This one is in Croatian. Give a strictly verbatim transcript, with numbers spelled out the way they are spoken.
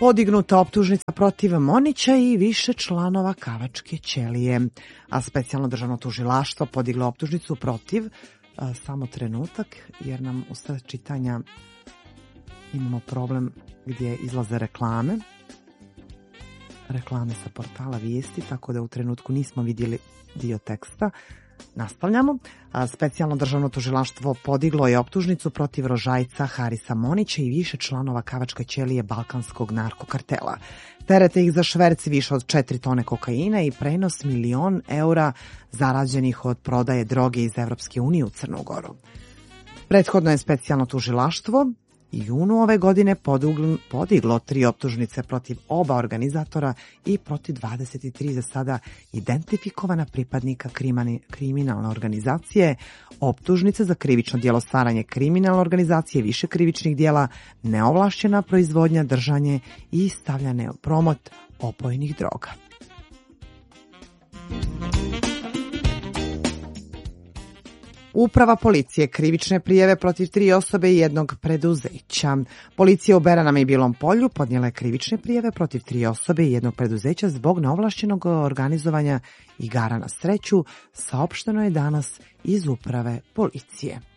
Podignuta optužnica protiv Monića i više članova Kavačke ćelije. A specijalno državno tužilaštvo podiglo optužnicu protiv, a, samo trenutak, jer nam u sred čitanja imamo problem gdje izlaze reklame. Reklame sa portala Vijesti, tako da u trenutku nismo vidjeli dio teksta. Nastavljamo. Specijalno državno tužilaštvo podiglo je optužnicu protiv Rožajca Harisa Monića i više članova Kavačke ćelije balkanskog narkokartela. Terete ih za šverc više od četiri tone kokaina i prenos milion eura zarađenih od prodaje droge iz Evropske unije u Crnu Goru. Prethodno je specijalno tužilaštvo i junu ove godine podiglo tri optužnice protiv oba organizatora i protiv dvadeset tri za sada identifikovana pripadnika kriminalne organizacije, optužnice za krivično djelo stvaranje kriminalne organizacije, više krivičnih djela, neovlašćena proizvodnja, držanje i stavljanje u promet opojnih droga. Uprava policije krivične prijave protiv tri osobe i jednog preduzeća. Policija u Beranama i Bilom Polju podnijela je krivične prijave protiv tri osobe i jednog preduzeća zbog neovlašćenog organizovanja igara na sreću, saopšteno je danas iz uprave policije.